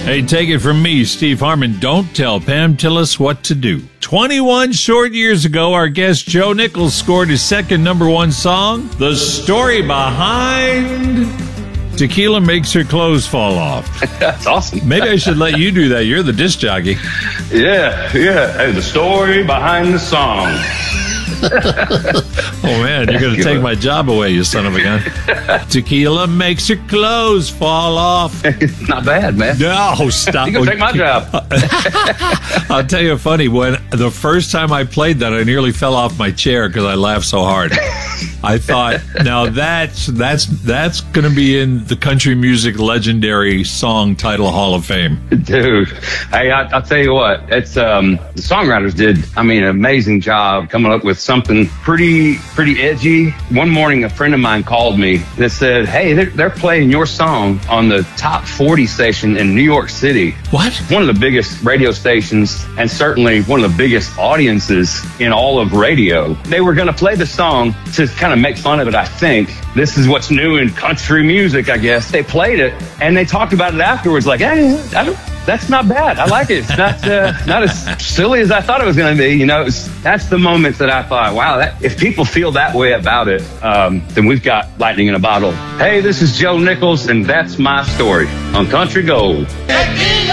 Hey, take it from me, Steve Harmon. Don't tell Pam Tillis what to do. 21 short years ago, our guest Joe Nichols scored his second #1 song, The Story Behind Tequila Makes Her Clothes Fall Off. That's awesome. Maybe I should let you do that. You're the disc jockey. Yeah. Hey, the story behind the song. Oh, man, you're going to take my job away, you son of a gun. Tequila makes her clothes fall off. Not bad, man. No, stop. You're going to take my job. I'll tell you funny, when the first time I played that, I nearly fell off my chair because I laughed so hard. I thought, now that's going to be in the country music legendary song title Hall of Fame. Dude, hey, I'll tell you what, it's the songwriters did, an amazing job coming up with something pretty edgy. One morning, a friend of mine called me that said, hey, they're playing your song on the top 40 station in New York City. What? One of the biggest radio stations and certainly one of the biggest audiences in all of radio. They were going to play the song to kind of make fun of it, I think. This is what's new in country music, I guess. They played it and they talked about it afterwards like, hey, that's not bad. I like it. It's not as silly as I thought it was going to be. That's the moment that I thought, wow, if people feel that way about it, then we've got lightning in a bottle. Hey, this is Joe Nichols, and that's my story on Country Gold.